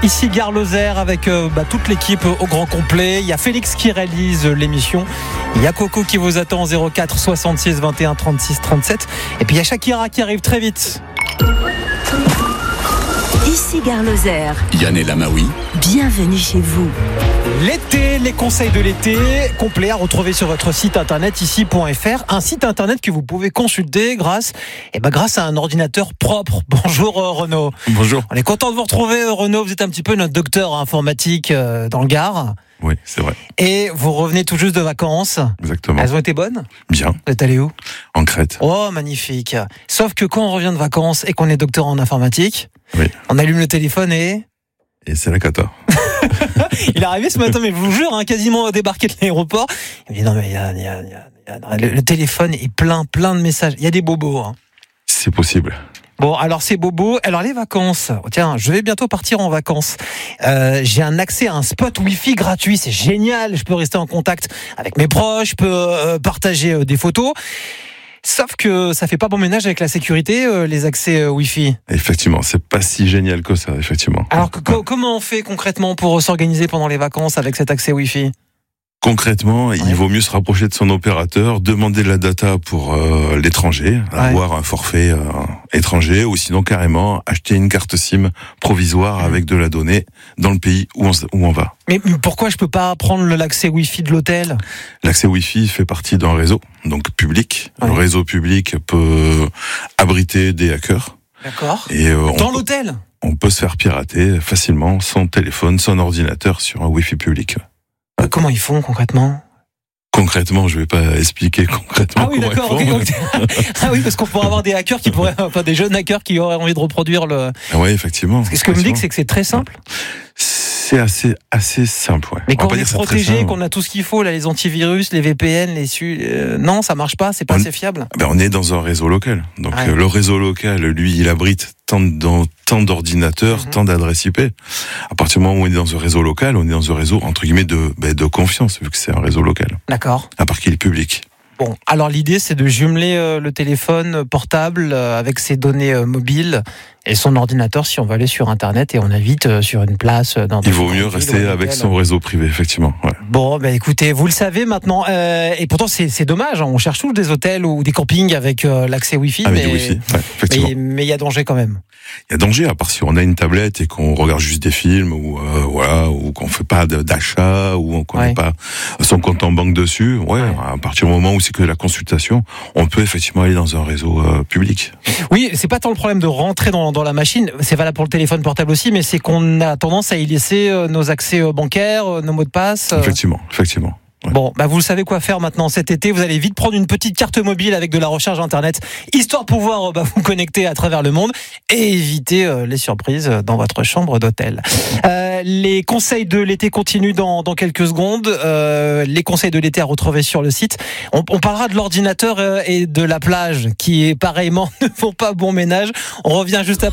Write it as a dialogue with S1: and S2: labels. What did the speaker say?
S1: Ici Gare Lozère avec toute l'équipe au grand complet. Il y a Félix qui réalise l'émission. Il y a Coco qui vous attend au 04 66 21 36 37. Et puis il y a Shakira qui arrive très vite.
S2: Ici Gare Lozère.
S3: Yann El Amaoui.
S2: Bienvenue chez vous.
S1: L'été, les conseils de l'été, complets à retrouver sur votre site internet ici.fr. Un site internet que vous pouvez consulter grâce à un ordinateur propre. Bonjour Renaud.
S4: Bonjour.
S1: On est content de vous retrouver Renaud. Vous êtes un petit peu notre docteur informatique dans le Gard.
S4: Oui, c'est vrai.
S1: Et vous revenez tout juste de vacances.
S4: Exactement.
S1: Elles ont été bonnes ?
S4: Bien.
S1: Vous êtes allé où ?
S4: En Crète.
S1: Oh, magnifique. Sauf que quand on revient de vacances et qu'on est docteur en informatique,
S4: oui.
S1: On allume le téléphone et
S4: c'est la cata.
S1: Il est arrivé ce matin, mais je vous jure, quasiment débarqué de l'aéroport. Il me dit non, mais le téléphone est plein de messages. Il y a des bobos.
S4: C'est possible.
S1: Bon, alors c'est bobo. Alors les vacances. Tiens, je vais bientôt partir en vacances. J'ai un accès à un spot Wi-Fi gratuit. C'est génial. Je peux rester en contact avec mes proches. Je peux partager des photos. Sauf que ça fait pas bon ménage avec la sécurité, les accès Wi-Fi.
S4: Effectivement, c'est pas si génial que ça, effectivement.
S1: Alors comment on fait concrètement pour s'organiser pendant les vacances avec cet accès Wi-Fi ?
S4: Concrètement, il vaut mieux se rapprocher de son opérateur, demander la data pour l'étranger, avoir un forfait étranger, ou sinon carrément acheter une carte SIM provisoire avec de la donnée dans le pays où on va.
S1: Mais pourquoi je peux pas prendre l'accès Wi-Fi de l'hôtel ?
S4: L'accès Wi-Fi fait partie d'un réseau, donc public. Le réseau public peut abriter des hackers.
S1: D'accord.
S4: Et
S1: dans l'hôtel ?
S4: On peut se faire pirater facilement son téléphone, son ordinateur sur un Wi-Fi public.
S1: Comment ils font concrètement ?
S4: Concrètement, je vais pas expliquer concrètement.
S1: Ah oui, d'accord. Okay. Ah oui, parce qu'on pourrait avoir des hackers des jeunes hackers qui auraient envie de reproduire le.
S4: Ah oui, effectivement.
S1: Ce que me dit, c'est que c'est très simple.
S4: C'est assez simple, ouais.
S1: Mais quand on est protégé, qu'on a tout ce qu'il faut, là, les antivirus, les VPN, non, ça marche pas, c'est pas assez fiable.
S4: On est dans un réseau local. Donc le réseau local, lui, il abrite tant d'ordinateurs, tant d'adresses IP. À partir du moment où on est dans un réseau local, on est dans un réseau entre guillemets de confiance, vu que c'est un réseau local.
S1: D'accord.
S4: À part qu'il est public.
S1: Bon, alors l'idée c'est de jumeler le téléphone portable avec ses données mobiles et son ordinateur si on va aller sur internet et on invite sur une place.
S4: Il vaut mieux rester avec son réseau privé, effectivement. Ouais.
S1: Bon, écoutez, vous le savez maintenant, et pourtant c'est dommage, on cherche tous des hôtels ou des campings avec l'accès Wi-Fi,
S4: avec du Wi-Fi, effectivement.
S1: Mais il y a danger quand même.
S4: Il y a danger, à part si on a une tablette et qu'on regarde juste des films ou qu'on fait pas d'achat ou qu'on n'a pas son compte en banque dessus. À partir du moment où c'est que la consultation, on peut effectivement aller dans un réseau public.
S1: Oui, c'est pas tant le problème de rentrer dans la machine, c'est valable pour le téléphone portable aussi, mais c'est qu'on a tendance à y laisser nos accès bancaires, nos mots de passe.
S4: Effectivement. Ouais.
S1: Bon, vous savez quoi faire maintenant cet été. Vous allez vite prendre une petite carte mobile avec de la recharge internet, histoire de pouvoir vous connecter à travers le monde et éviter les surprises dans votre chambre d'hôtel. Les conseils de l'été continuent dans quelques secondes. Les conseils de l'été à retrouver sur le site. On parlera de l'ordinateur et de la plage qui, pareillement, ne font pas bon ménage. On revient juste après.